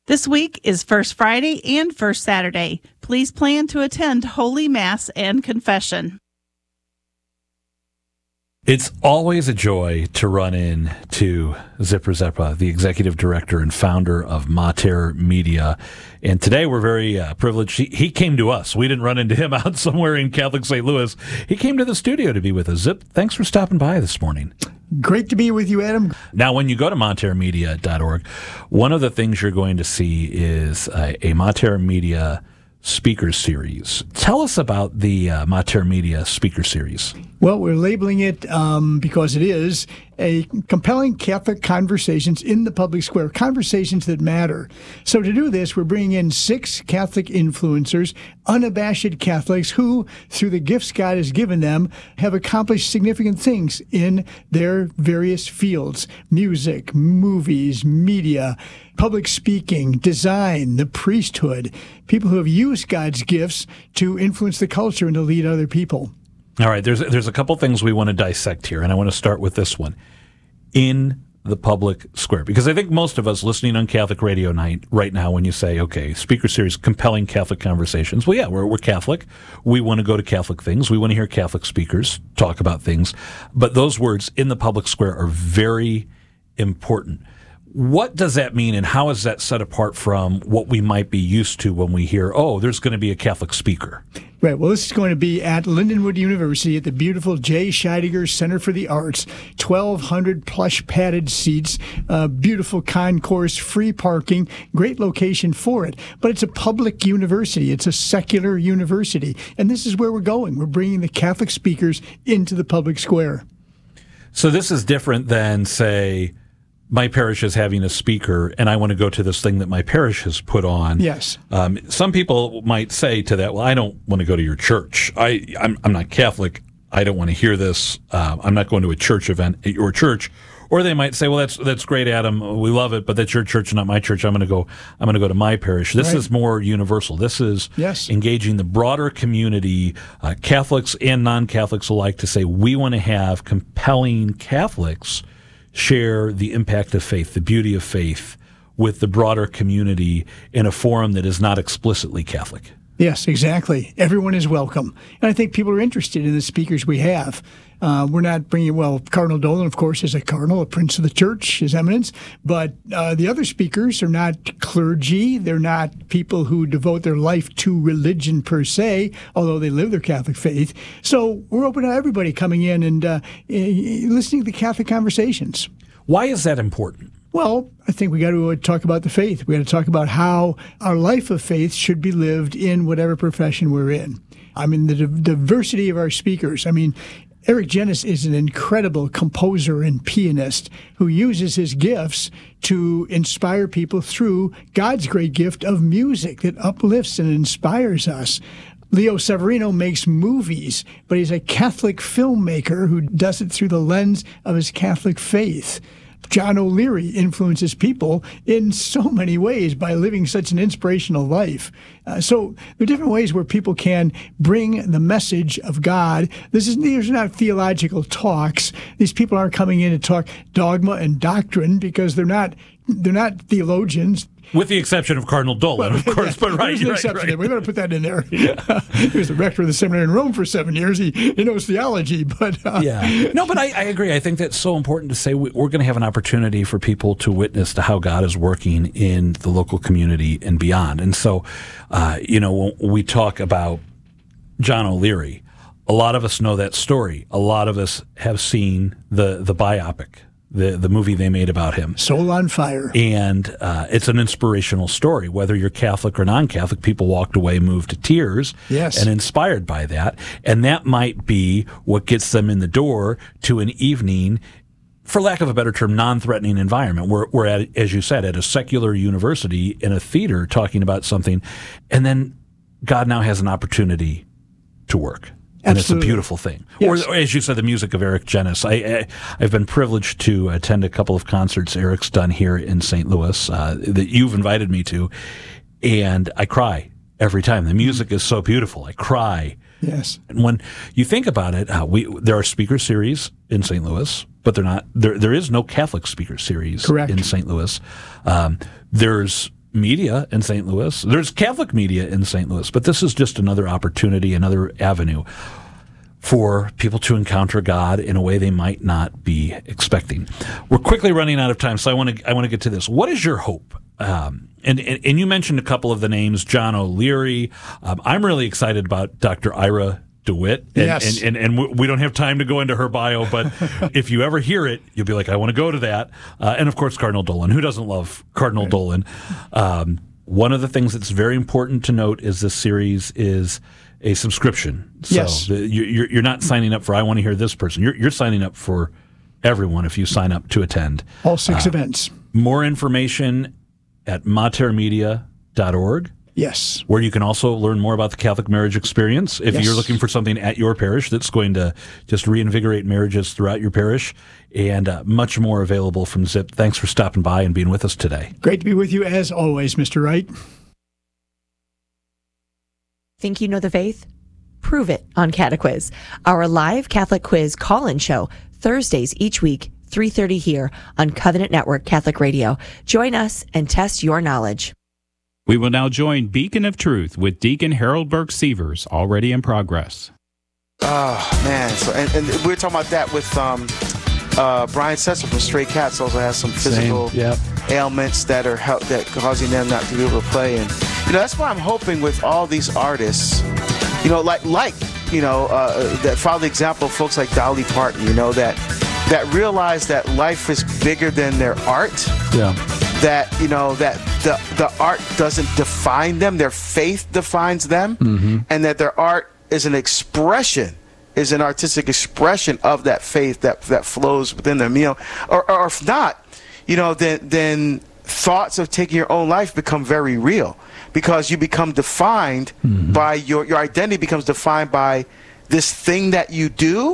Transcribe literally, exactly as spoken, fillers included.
This week is First Friday and First Saturday. Please plan to attend Holy Mass and Confession. It's always a joy to run in to Zipper Zeppa, the executive director and founder of Mater Media. And today we're very uh, privileged. He, he came to us. We didn't run into him out somewhere in Catholic Saint Louis. He came to the studio to be with us. Zip, thanks for stopping by this morning. Great to be with you, Adam. Now, when you go to mater media dot org, one of the things you're going to see is a, a Mater Media speaker series. Tell us about the uh, Mater Media speaker series. Well, we're labeling it um, because it is a compelling Catholic conversations in the public square, conversations that matter. So to do this, we're bringing in six Catholic influencers, unabashed Catholics who, through the gifts God has given them, have accomplished significant things in their various fields: music, movies, media, public speaking, design, the priesthood, people who have used God's gifts to influence the culture and to lead other people. All right, there's there's a couple things we want to dissect here, and I want to start with this one. In the public square, because I think most of us listening on Catholic Radio Night right now, when you say, okay, speaker series, compelling Catholic conversations, well, yeah, we're, we're Catholic. We want to go to Catholic things. We want to hear Catholic speakers talk about things. But those words, in the public square, are very important. What does that mean, and how is that set apart from what we might be used to when we hear, oh, there's going to be a Catholic speaker? Right. Well, this is going to be at Lindenwood University at the beautiful J. Scheidegger Center for the Arts. twelve hundred plush padded seats, uh, beautiful concourse, free parking, great location for it. But it's a public university. It's a secular university. And this is where we're going. We're bringing the Catholic speakers into the public square. So this is different than, say, my parish is having a speaker, and I want to go to this thing that my parish has put on. Yes. Um, some people might say to that, well, I don't want to go to your church. I, I'm, I'm not Catholic. I don't want to hear this. Uh, I'm not going to a church event at your church. Or they might say, well, that's that's great, Adam. We love it, but that's your church, not my church. I'm going to go. I'm going to go to my parish. This right. is more universal. This is yes. engaging the broader community, uh, Catholics and non-Catholics alike, to say we want to have compelling Catholics share the impact of faith, the beauty of faith, with the broader community in a forum that is not explicitly Catholic. Yes, exactly. Everyone is welcome. And I think people are interested in the speakers we have. Uh, we're not bringing, well, Cardinal Dolan, of course, is a cardinal, a prince of the church, His Eminence, but uh, the other speakers are not clergy. They're not people who devote their life to religion per se, although they live their Catholic faith. So we're open to everybody coming in and uh, listening to the Catholic conversations. Why is that important? Well, I think we got to talk about the faith. We got to talk about how our life of faith should be lived in whatever profession we're in. I mean, the div- diversity of our speakers. I mean, Eric Genis is an incredible composer and pianist who uses his gifts to inspire people through God's great gift of music that uplifts and inspires us. Leo Severino makes movies, but he's a Catholic filmmaker who does it through the lens of his Catholic faith. John O'Leary influences people in so many ways by living such an inspirational life. Uh, so there are different ways where people can bring the message of God. This is, these are not theological talks. These people aren't coming in to talk dogma and doctrine because they're not they're not theologians. With the exception of Cardinal Dolan, well, of course, yeah, but right, there's an right, exception right. there. We better put that in there. Yeah. He was the rector of the seminary in Rome for seven years. He, he knows theology, but uh, yeah, no, but I, I agree. I think that's so important to say. We, we're going to have an opportunity for people to witness to how God is working in the local community and beyond. And so, uh, you know, when we talk about John O'Leary, a lot of us know that story. A lot of us have seen the the biopic. The the movie they made about him. Soul on Fire. And uh, it's an inspirational story. Whether you're Catholic or non-Catholic, people walked away moved to tears yes. and inspired by that. And that might be what gets them in the door to an evening, for lack of a better term, non-threatening environment. We're, we're at, as you said, at a secular university in a theater talking about something. And then God now has an opportunity to work. And Absolutely. It's a beautiful thing. Yes. Or, as you said, the music of Eric Genis. I, I, I've been privileged to attend a couple of concerts Eric's done here in Saint Louis uh, that you've invited me to, and I cry every time. The music is so beautiful. I cry. Yes. And when you think about it, uh, we there are speaker series in Saint Louis, but they're not. There there is no Catholic speaker series Correct. in Saint Louis. Um, there's media in Saint Louis. There's Catholic media in Saint Louis, but this is just another opportunity, another avenue for people to encounter God in a way they might not be expecting. We're quickly running out of time, so I want to I want to get to this. What is your hope? Um, and, and and you mentioned a couple of the names, John O'Leary. Um, I'm really excited about Doctor Ira DeWitt. And, yes. and, and, and we don't have time to go into her bio, but if you ever hear it, you'll be like, I want to go to that. Uh, and, of course, Cardinal Dolan. Who doesn't love Cardinal right. Dolan? Um, one of the things that's very important to note is this series is a subscription. So yes. the, you're, you're not signing up for, I want to hear this person. You're, you're signing up for everyone if you sign up to attend. All six uh, events. More information at mater media dot org. Yes. Where you can also learn more about the Catholic marriage experience if yes. you're looking for something at your parish that's going to just reinvigorate marriages throughout your parish, and uh, much more available from Zip. Thanks for stopping by and being with us today. Great to be with you as always, Mister Wright. Think you know the faith? Prove it on Catequiz, our live Catholic quiz call-in show, Thursdays each week, three thirty here on Covenant Network Catholic Radio. Join us and test your knowledge. We will now join Beacon of Truth with Deacon Harold Burke Sievers, already in progress. Oh, man. So, and, and we were talking about that with um, uh, Brian Setzer from Stray Cats. Also has some physical yep. ailments that are help, that causing them not to be able to play. And, you know, that's why I'm hoping with all these artists, you know, like, like you know, uh, that follow the example of folks like Dolly Parton, you know, that, that realize that life is bigger than their art. Yeah. That, you know, that the the art doesn't define them, their faith defines them, mm-hmm. and that their art is an expression, is an artistic expression of that faith that that flows within them. You know, or, or if not, you know, then then thoughts of taking your own life become very real, because you become defined mm-hmm. by your your identity becomes defined by this thing that you do